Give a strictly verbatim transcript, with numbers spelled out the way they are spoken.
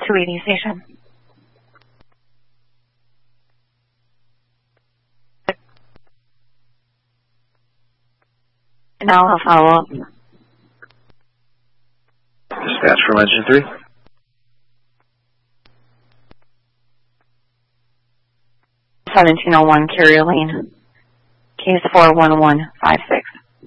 two eighty station. Now I'll follow up. Dispatch from engine three. seventeen oh one Carrier Lane. Case four one one five six.